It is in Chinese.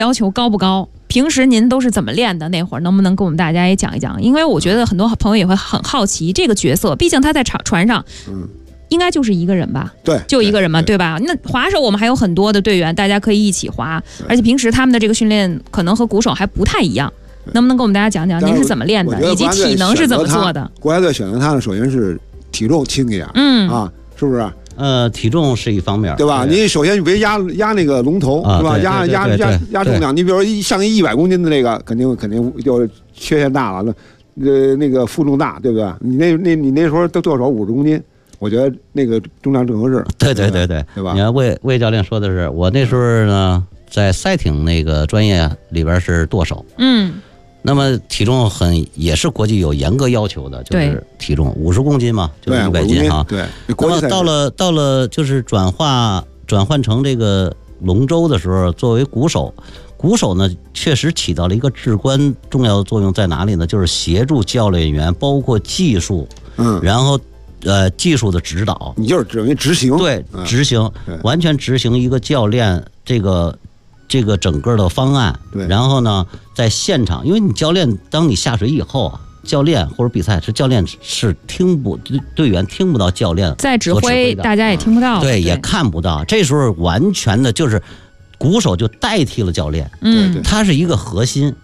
要求高不高？平时您都是怎么练的？那会儿能不能跟我们大家也讲一讲？因为我觉得很多朋友也会很好奇这个角色，毕竟他在船上，应该就是一个人吧？ 对， 就一个人嘛，对吧？那划手我们还有很多的队员，大家可以一起划，而且平时他们的这个训练可能和鼓手还不太一样。能不能跟我们大家讲讲您是怎么练的，以及体能是怎么做的？ 国家队选择他呢，首先是体重轻一点，是不是？ 体重是一方面， 对吧？你首先别压那个龙头，是吧？压重量。你比如说上100公斤的那个，肯定就缺陷大了，那个负重大，对不对？你那时候都多少50公斤？我觉得那个重量正合适。 对， 对吧？ 你看魏教练说的是，我那时候呢在赛艇那个专业里边是舵手，那么体重也是国际有严格要求的，就是体重50公斤嘛，就是100斤哈。 对， 那么到了就是转换成这个龙舟的时候，作为鼓手呢，确实起到了一个至关重要的作用，在哪里呢？就是协助教练员，包括技术，然后技术的指导， 你就是等于执行， 对，执行，完全执行一个教练这个整个的方案， 对， 然后呢，在现场，因为你教练，当你下水以后啊，教练或者比赛是教练是队员听不到教练在指挥，大家也听不到， 对，也看不到。这时候完全的就是鼓手就代替了教练，他是一个核心，